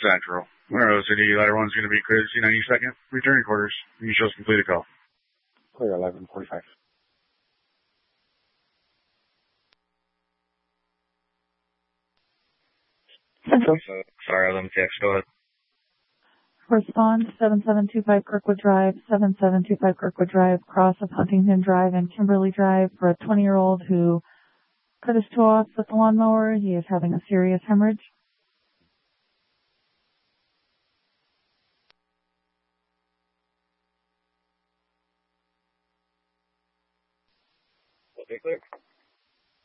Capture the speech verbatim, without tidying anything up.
Central. Monroe City, ladder one's going to be Chris, ninety-second, returning quarters. You shows completed call. Clear eleven forty-five. Sorry, L M T X, go ahead. Respond seven seven two five Kirkwood Drive, seven seven two five Kirkwood Drive, cross of Huntington Drive and Kimberly Drive for a twenty-year-old who cut his toe off with the lawnmower. He is having a serious hemorrhage. Okay, clear.